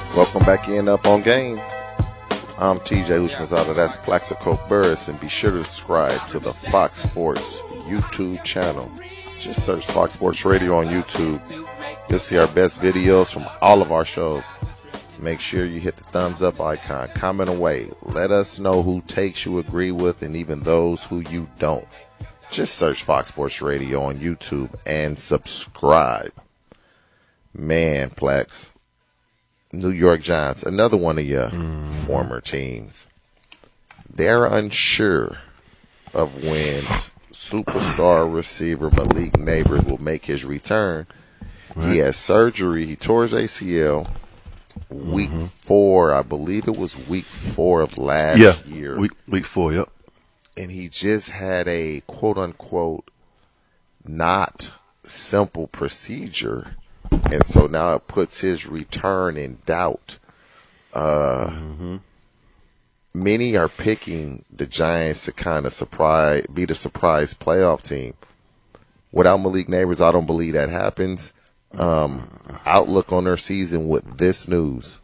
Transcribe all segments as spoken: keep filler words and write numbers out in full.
Welcome back in Up on Game. I'm T J Ushmanzada, that's Plaxico Burris, and be sure to subscribe to the Fox Sports YouTube channel. Just search Fox Sports Radio on YouTube. You'll see our best videos from all of our shows. Make sure you hit the thumbs up icon, comment away. Let us know who takes you agree with and even those who you don't. Just search Fox Sports Radio on YouTube and subscribe. Man, Plex. New York Giants, another one of your mm. former teams. They're unsure of when superstar receiver Malik Nabers will make his return. Right. He had surgery. He tore his A C L week mm-hmm. four. I believe it was week four of last yeah, year. Week, week four, yep. And he just had a quote-unquote not simple procedure. And so now it puts his return in doubt. Uh, mm-hmm. Many are picking the Giants to kind of surprise, be the surprise playoff team. Without Malik Nabers, I don't believe that happens. Um, outlook on their season with this news.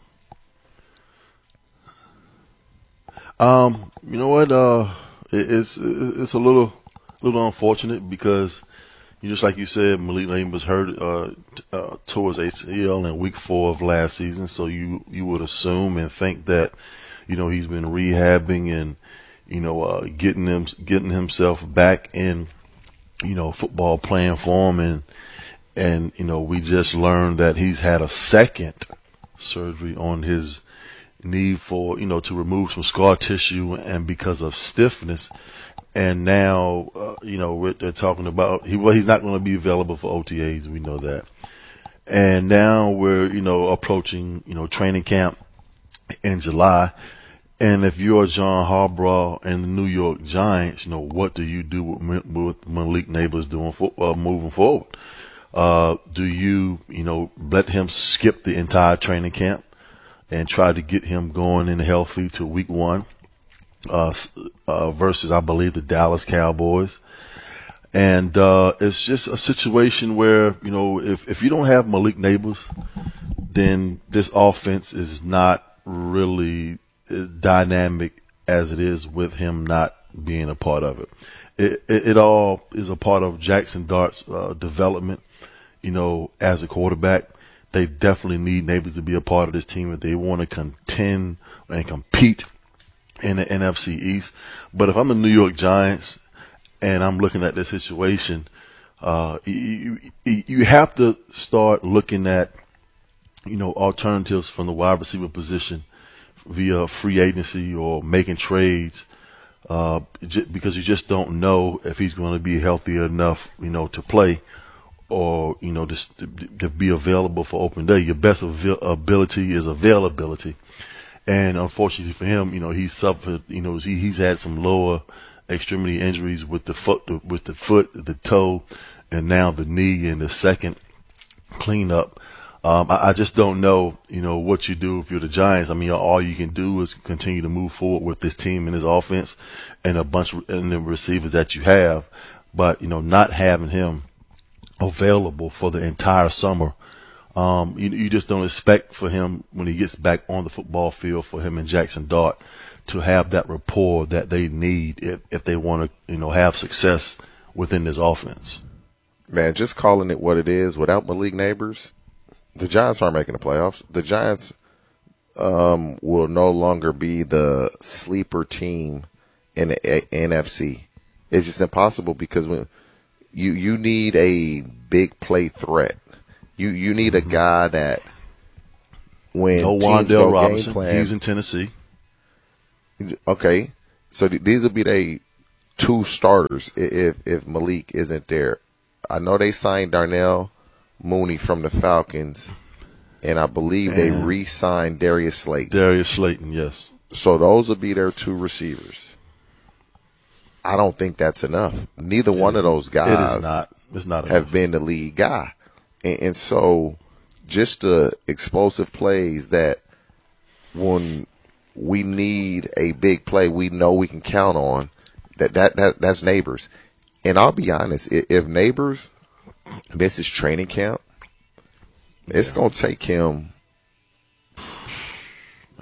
Um, you know what? Uh, it, it's it's a little little unfortunate because. Just like you said, Malik Nabers hurt uh, uh, towards A C L in week four of last season. So you, you would assume and think that, you know, he's been rehabbing and, you know, uh, getting him, getting himself back in, you know, football playing form. And, and, you know, we just learned that he's had a second surgery on his knee for, you know, to remove some scar tissue and because of stiffness. And now, uh, you know, they're talking about he well, he's not going to be available for O T As. We know that. And now we're, you know, approaching, you know, training camp in July. And if you're John Harbaugh and the New York Giants, you know, what do you do with, with Malik Nabers doing for, uh, moving forward? Uh, do you, you know, let him skip the entire training camp and try to get him going and healthy to week one? Uh, uh, versus, I believe, the Dallas Cowboys. And uh, it's just a situation where, you know, if, if you don't have Malik Nabers, then this offense is not really as dynamic as it is with him not being a part of it. It, it, it all is a part of Jackson Dart's uh, development, you know, as a quarterback. They definitely need Nabers to be a part of this team if they want to contend and compete in the N F C East. But if I'm the New York Giants and I'm looking at this situation, uh, you, you, you have to start looking at, you know, alternatives from the wide receiver position via free agency or making trades, uh, because you just don't know if he's going to be healthy enough, you know, to play or, you know, just to, to be available for open day. Your best avail- ability is availability. And unfortunately for him, you know, he suffered, you know, he, he's had some lower extremity injuries with the foot, with the foot, the toe, and now the knee and the second cleanup. Um, I, I just don't know, you know, what you do if you're the Giants. I mean, all you can do is continue to move forward with this team and this offense and a bunch of and the receivers that you have. But, you know, not having him available for the entire summer, Um, you, you just don't expect for him when he gets back on the football field for him and Jackson Dart to have that rapport that they need if, if they want to, you know, have success within this offense. Man, just calling it what it is, without Malik Nabers, the Giants aren't making the playoffs. The Giants um, will no longer be the sleeper team in the a- N F C. It's just impossible because when you, you need a big play threat. You you need a guy that when no teams go Wan'Dale Robinson, game plan, he's in Tennessee. Okay, so th- these will be the two starters if if Malik isn't there. I know they signed Darnell Mooney from the Falcons, and I believe and they re-signed Darius Slayton. Darius Slayton, yes. So those will be their two receivers. I don't think that's enough. Neither it one is, of those guys it is not. It's not have enough. been the lead guy. And, and so just the explosive plays that when we need a big play, we know we can count on, that, that, that that's Nabers. And I'll be honest, if, if Nabers misses training camp, it's yeah. going to take him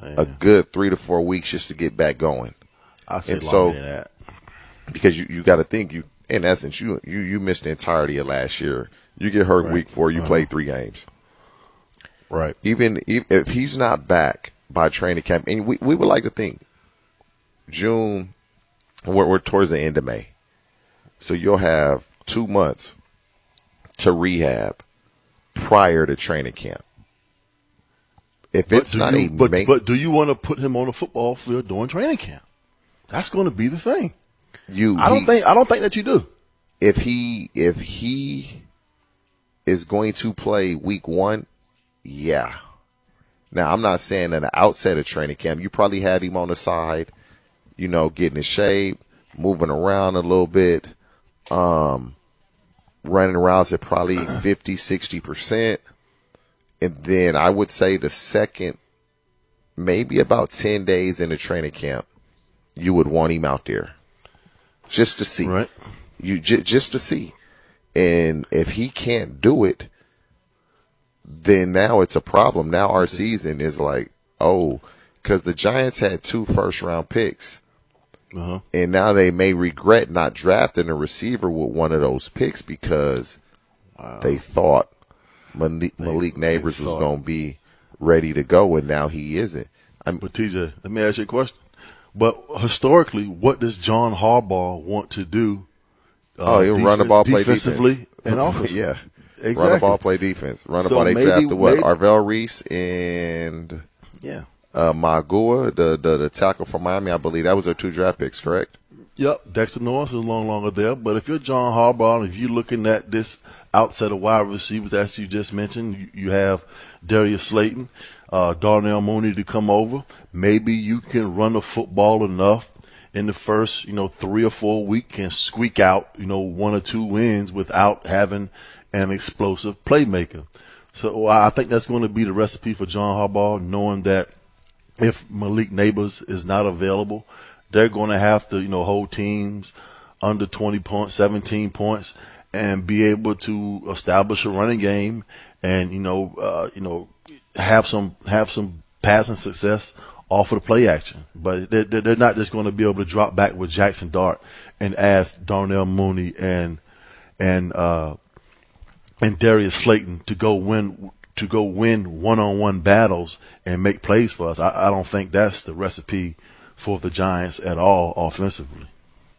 Man. a good three to four weeks just to get back going. I say and longer so, than that. Because you, you got to think, you in essence, you, you you missed the entirety of last year. You get hurt Right. week four, you Uh-huh. played three games. Right. Even if, if he's not back by training camp, and we, we would like to think June, we're, we're towards the end of May. So you'll have two months to rehab prior to training camp. If But it's do not you, a but, make, but do you want to put him on the football field during training camp? That's going to be the thing. you, I don't he- think I don't think that you do. if he if he is going to play week one, yeah. Now I'm not saying at the outset of training camp, you probably have him on the side, you know, getting in shape, moving around a little bit, um, running around at probably fifty, sixty percent. And then I would say the second, maybe about ten days into training camp, you would want him out there just to see. Right. You j- just to see. And if he can't do it, then now it's a problem. Now our season is like, oh, because the Giants had two first round picks. Uh-huh. And now they may regret not drafting a receiver with one of those picks because they thought Malik, Malik Neighbors was thought. going to be ready to go, and now he isn't. I'm, But T J, let me ask you a question. But historically, what does John Harbaugh want to do? Uh, oh, he'll run the ball, play defensively defense. and offensively. yeah. Exactly. Run the ball, play defense. Run the So ball. They maybe- drafted what? maybe- Arvell Reese and Yeah. uh, Magua, the, the the tackle from Miami, I believe. That was their two draft picks, correct? Yep, Dexter Norris is no longer there. But if you're John Harbaugh, and if you're looking at this outside of wide receivers that you just mentioned, you, you have Darius Slayton, uh, Darnell Mooney to come over. Maybe you can run the football enough in the first, you know, three or four weeks and squeak out, you know, one or two wins without having an explosive playmaker. So I think that's going to be the recipe for John Harbaugh, knowing that if Malik Neighbors is not available, they're going to have to, you know, hold teams under twenty points, seventeen points, and be able to establish a running game, and you know, uh, you know, have some have some passing success off of the play action. But they're, they're not just going to be able to drop back with Jackson Dart and ask Darnell Mooney and and uh, and Darius Slayton to go win to go win one on one battles and make plays for us. I, I don't think that's the recipe for the Giants at all offensively.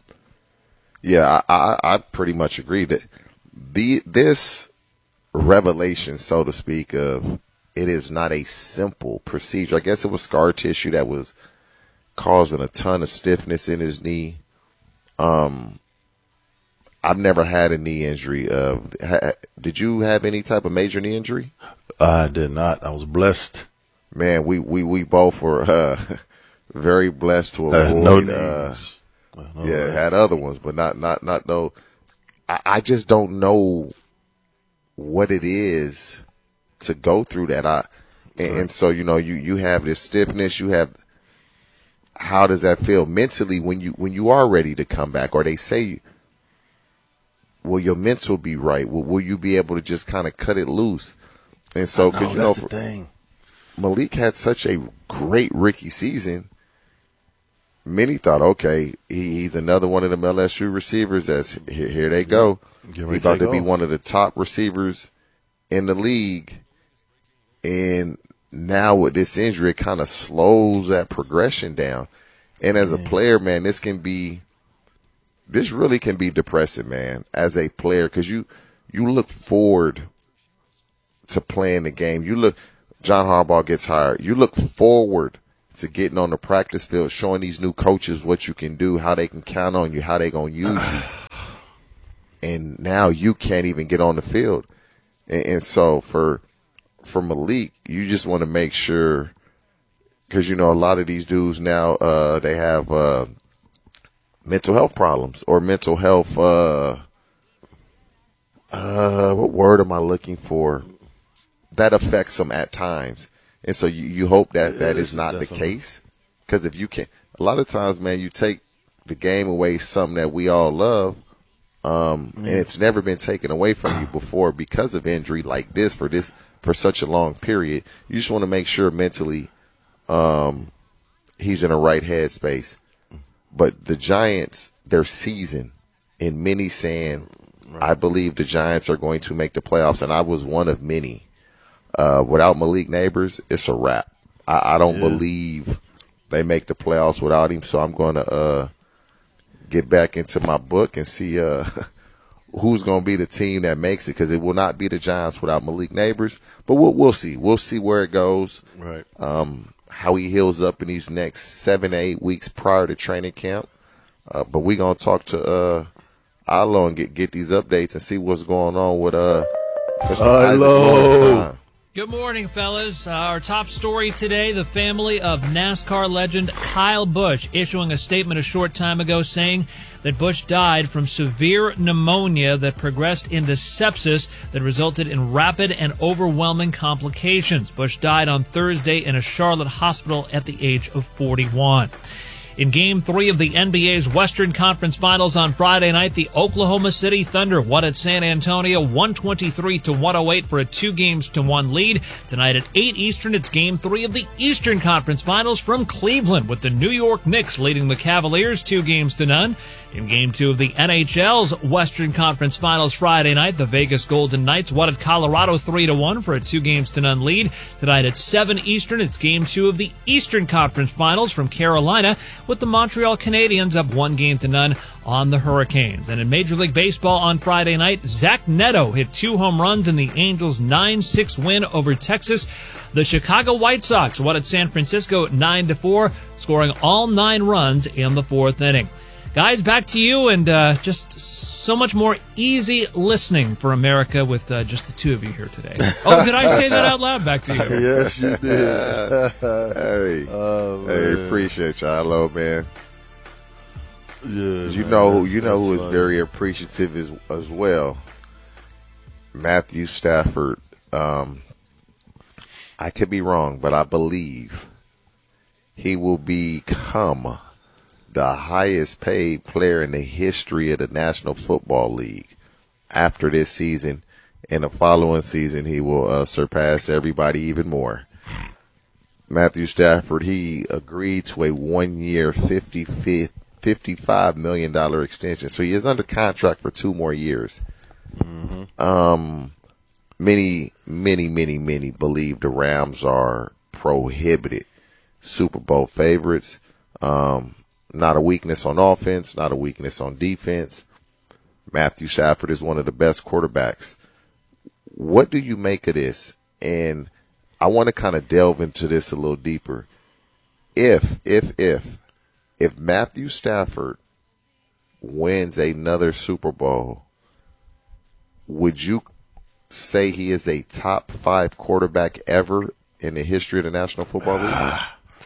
Yeah, I, I, I pretty much agree that the this revelation, so to speak, of it is not a simple procedure. I guess it was scar tissue that was causing a ton of stiffness in his knee. Um, I've never had a knee injury. Of ha, did you have any type of major knee injury? I did not. I was blessed. Man, we we, we both were uh, very blessed to Uh, avoid. no uh, knees. Uh, no yeah, way. had other ones, but not not not though. I, I just don't know what it is to go through that. I and, and so you know you you have this stiffness. You have how does that feel mentally when you when you are ready to come back? Or they say, will your mental be right? Will, will you be able to just kind of cut it loose? And so because you know that's the thing. Malik had such a great rookie season. Many thought, okay, he, he's another one of them L S U receivers. That's here, here they go. Get ready He's to about to take be off. one of the top receivers in the league. And now with this injury, it kind of slows that progression down. And as a player, man, this can be, this really can be depressing, man, as a player, because you, you look forward to playing the game. You look, John Harbaugh gets hired. You look forward to getting on the practice field, showing these new coaches what you can do, how they can count on you, how they going to use you. And now you can't even get on the field. And, and so for for Malik, you just want to make sure, because, you know, a lot of these dudes now, uh, they have uh, mental health problems or mental health, uh, uh, what word am I looking for? That affects them at times. And so you, you hope that Yeah, that this is is not the definitely- case. Because if you can, a lot of times, man, you take the game away, something that we all love, um, and it's never been taken away from you before because of injury like this for this for such a long period. You just want to make sure mentally um, he's in the right headspace. But the Giants, their season, and many saying, right. I believe the Giants are going to make the playoffs, and I was one of many. Uh, without Malik Neighbors, it's a wrap. I, I don't yeah. believe they make the playoffs without him, so I'm going to uh, get back into my book and see uh, who's going to be the team that makes it, because it will not be the Giants without Malik Neighbors. But we'll, we'll see. We'll see where it goes. Right. Um, how he heals up in these next seven, eight weeks prior to training camp. Uh, but we're going to talk to uh, Alo and get, get these updates and see what's going on with uh, Mister Alo. Good morning, fellas. Uh, our top story today, the family of NASCAR legend Kyle Busch issuing a statement a short time ago saying that Busch died from severe pneumonia that progressed into sepsis that resulted in rapid and overwhelming complications. Busch died on Thursday in a Charlotte hospital at the age of forty-one. In Game three of the N B A's Western Conference Finals on Friday night, the Oklahoma City Thunder won at San Antonio one twenty-three to one oh eight for a two games to one lead. Tonight at eight Eastern, it's Game three of the Eastern Conference Finals from Cleveland, with the New York Knicks leading the Cavaliers two games to none. In Game two of the N H L's Western Conference Finals Friday night, the Vegas Golden Knights won at Colorado three to one for a two games to none lead. Tonight at seven Eastern, it's Game two of the Eastern Conference Finals from Carolina, with the Montreal Canadiens up one game to none on the Hurricanes. And in Major League Baseball on Friday night, Zach Neto hit two home runs in the Angels' nine six win over Texas. The Chicago White Sox won at San Francisco nine to four, scoring all nine runs in the fourth inning. Guys, back to you, and uh, just so much more easy listening for America with uh, just the two of you here today. Oh, did I say that out loud? Back to you. Yes, you did. hey, oh, hey, appreciate y'all, hello, man. Yeah, you man, know, you know who is funny. very appreciative as as well. Matthew Stafford. Um, I could be wrong, but I believe he will become the highest paid player in the history of the National Football League after this season. In the following season, he will uh, surpass everybody even more. Matthew Stafford, he agreed to a one-year, fifty-five million dollars extension. So he is under contract for two more years. Mm-hmm. Um, many, many, many, many believe the Rams are prohibited Super Bowl favorites. Um, Not a weakness on offense, not a weakness on defense. Matthew Stafford is one of the best quarterbacks. What do you make of this? And I want to kind of delve into this a little deeper. If, if, if, if Matthew Stafford wins another Super Bowl, would you say he is a top five quarterback ever in the history of the National Football League?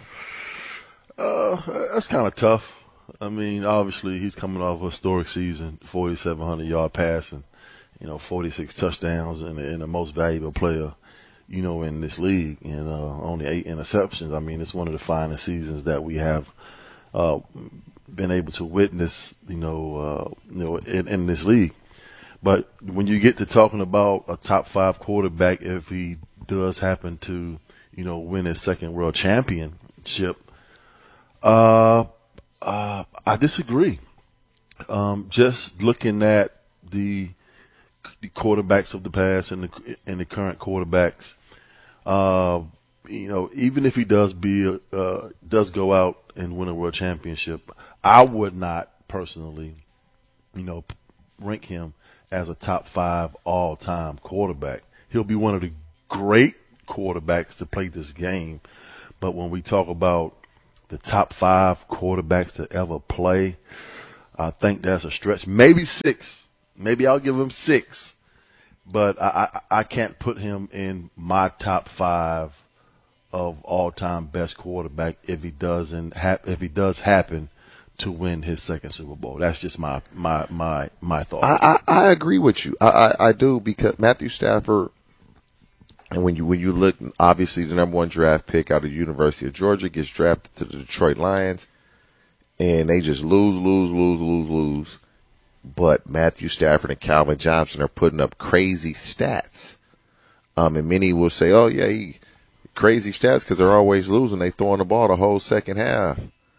Uh, that's kind of tough. I mean, obviously, he's coming off a historic season, forty-seven hundred yard passing, you know, forty-six touchdowns, and, and the most valuable player, you know, in this league, and uh, only eight interceptions. I mean, it's one of the finest seasons that we have uh, been able to witness, you know, uh, you know, in, in this league. But when you get to talking about a top five quarterback, if he does happen to, you know, win his second world championship, Uh, uh, I disagree. Um, just looking at the, the quarterbacks of the past and the and the current quarterbacks, uh, you know, even if he does be uh does go out and win a world championship, I would not personally, you know, rank him as a top five all time quarterback. He'll be one of the great quarterbacks to play this game, but when we talk about the top five quarterbacks to ever play, I think that's a stretch. Maybe six. Maybe I'll give him six. But I, I, I can't put him in my top five of all-time best quarterback if he doesn't hap- if he does happen to win his second Super Bowl. That's just my my my my thought. I, I, I agree with you. I, I, I do, because Matthew Stafford. And when you when you look, obviously the number one draft pick out of the University of Georgia gets drafted to the Detroit Lions, and they just lose, lose, lose, lose, lose. But Matthew Stafford and Calvin Johnson are putting up crazy stats. Um, and many will say, "Oh yeah, he crazy stats because they're always losing. They throwing the ball the whole second half.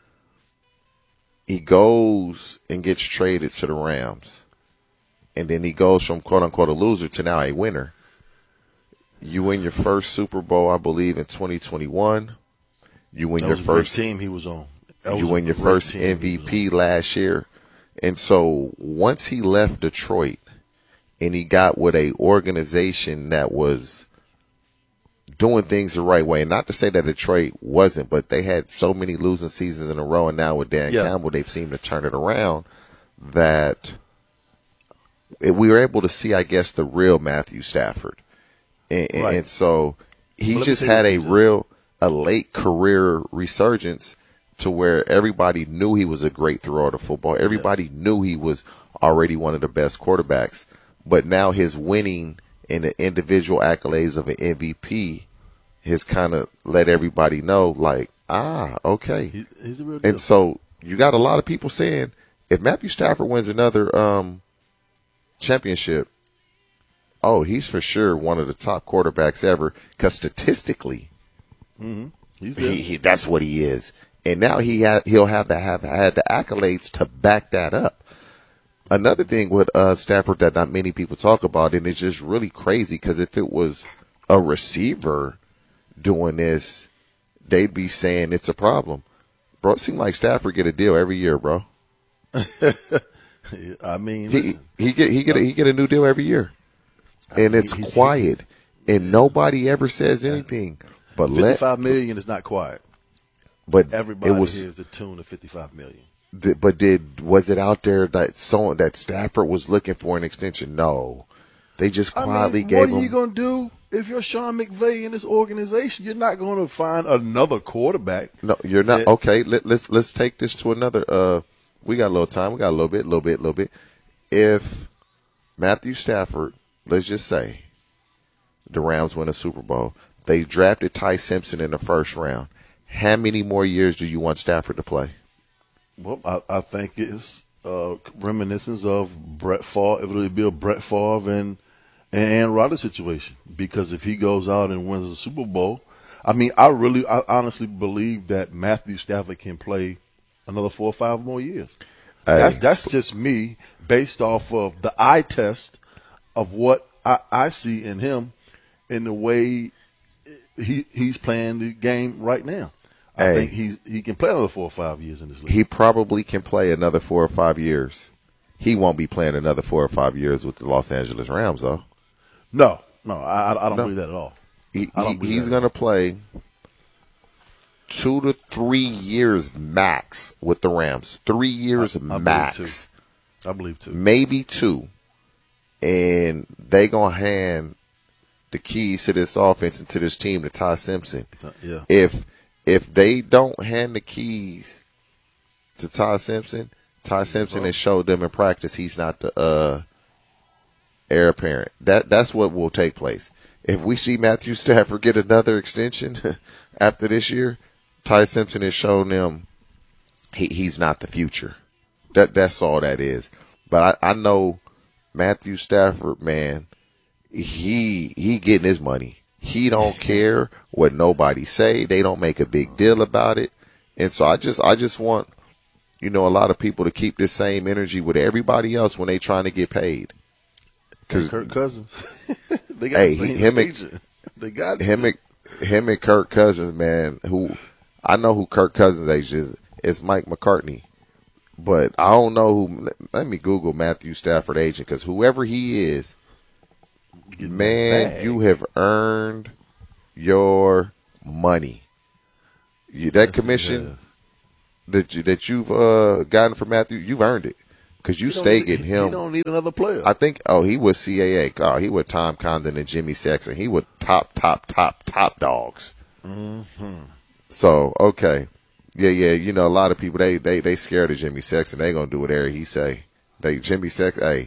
He goes and gets traded to the Rams. And then he goes from quote-unquote a loser to now a winner. You win your first Super Bowl, I believe, in twenty twenty-one. You win that your was first a great team he was on. That You was win a your great first team M V P last year. And so once he left Detroit and he got with a organization that was doing things the right way, and not to say that Detroit wasn't, but they had so many losing seasons in a row, and now with Dan Yeah. Campbell, they've seemed to turn it around, that it, we were able to see, I guess, the real Matthew Stafford. And, and, Right. and so he Well, let me just say had this, a T J. real, a late career resurgence to where everybody knew he was a great thrower of the football. Everybody yes. knew he was already one of the best quarterbacks. But now his winning and the individual accolades of an M V P has kind of let everybody know, like, ah, okay. He, he's a real deal. And so you got a lot of people saying, if Matthew Stafford wins another um, championship, oh, he's for sure one of the top quarterbacks ever, because statistically, mm-hmm. he's he, he, that's what he is. And now he ha- he'll have to have had the accolades to back that up. Another thing with uh, Stafford that not many people talk about, and it's just really crazy, because if it was a receiver doing this, they'd be saying it's a problem. Bro, it seems like Stafford get a deal every year, bro. I mean, he listen, he get he get a, he get a new deal every year, and it's he's, quiet, he's, and nobody ever says anything. But fifty-five let, million is not quiet. But everybody it was, hears the tune of fifty-five million. Th- but did was it out there that so that Stafford was looking for an extension? No, they just quietly I mean, gave what him. What are you gonna do if you're Sean McVay in this organization? You're not going to find another quarterback. No, you're not. That, okay, let, let's let's take this to another. Uh, we got a little time. We got a little bit, little bit, little bit. If Matthew Stafford, let's just say, the Rams win a Super Bowl, they drafted Ty Simpson in the first round. How many more years do you want Stafford to play? Well, I, I think it's uh, reminiscence of Brett Favre. It would be a Brett Favre and and Aaron Rodgers situation, because if he goes out and wins the Super Bowl, I mean, I really, I honestly believe that Matthew Stafford can play another four or five more years. Hey. That's that's just me based off of the eye test of what I, I see in him in the way he he's playing the game right now. I hey. think he's he can play another four or five years in this league. He probably can play another four or five years. He won't be playing another four or five years with the Los Angeles Rams, though. No, no, I, I don't no. believe that at all. He, he, he's going to play two to three years max with the Rams. Three years I, I max. Believe two. I believe two. Maybe two. And they going to hand the keys to this offense and to this team to Ty Simpson. Yeah. If if they don't hand the keys to Ty Simpson, Ty Simpson has showed them in practice he's not the uh, heir apparent. That that's what will take place. If we see Matthew Stafford get another extension after this year, Ty Simpson has shown them he, he's not the future. That that's all that is. But I, I know Matthew Stafford, man, he he getting his money. He don't care what nobody say. They don't make a big deal about it. And so I just I just want, you know, a lot of people to keep this same energy with everybody else when they trying to get paid. Cause Kirk Cousins, they got hey, the same him and, they got him and, him and Kirk Cousins, man. Who I know who Kirk Cousins' age is. It's Mike McCartney, but I don't know who. Let me Google Matthew Stafford agent, because whoever he is, man, you have earned your money. You, that commission yeah. that you, that you've uh, gotten from Matthew, you've earned it. Because you, you stay need, getting him. You don't need another player. I think, oh, he was C A A. Oh, he was Tom Condon and Jimmy Sexton. He was top, top, top, top dogs. Mm-hmm. So, okay. Yeah, yeah. You know, a lot of people, they they, they scared of Jimmy Sexton. They going to do whatever he say. They Jimmy Sexton, hey,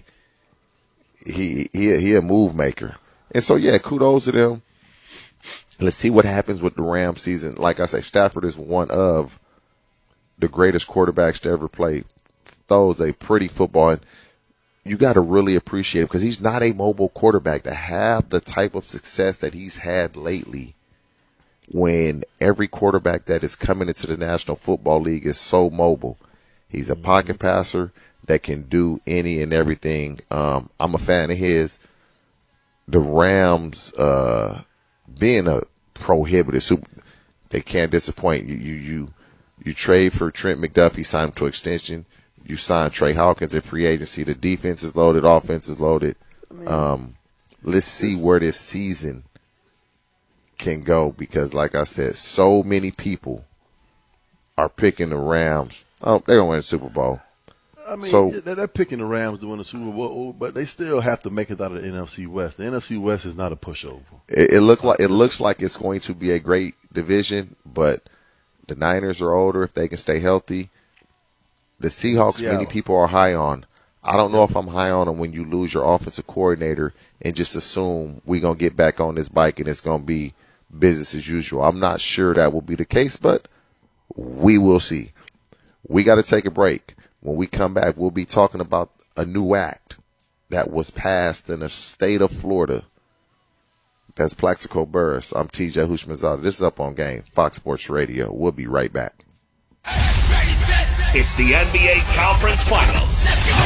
he, he, he a move maker. And so, yeah, kudos to them. Let's see what happens with the Rams season. Like I say, Stafford is one of the greatest quarterbacks to ever play. Throws a pretty football, and you got to really appreciate him because he's not a mobile quarterback. To have the type of success that he's had lately, when every quarterback that is coming into the National Football League is so mobile. He's a pocket passer that can do any and everything. Um, I'm a fan of his. The Rams, uh, being a prohibited super, they can't disappoint you. You you you trade for Trent McDuffie, sign him to extension. You sign Trey Hawkins in free agency. The defense is loaded, offense is loaded. Um, let's see where this season can go, because, like I said, so many people are picking the Rams. Oh, they're going to win the Super Bowl. I mean, so, they're picking the Rams to win the Super Bowl, but they still have to make it out of the N F C West. The N F C West is not a pushover. It, it look like it looks like it's going to be a great division, but the Niners are older if they can stay healthy. The Seahawks, Seattle. many people are high on. I don't know if I'm high on them when you lose your offensive coordinator and just assume we're going to get back on this bike and it's going to be business as usual. I'm not sure that will be the case, but we will see. We got to take a break. When we come back, we'll be talking about a new act that was passed in the state of Florida. That's Plaxico Burress. I'm T J Houshmandzadeh. This is Up on Game, Fox Sports Radio. We'll be right back. It's the N B A Conference Finals.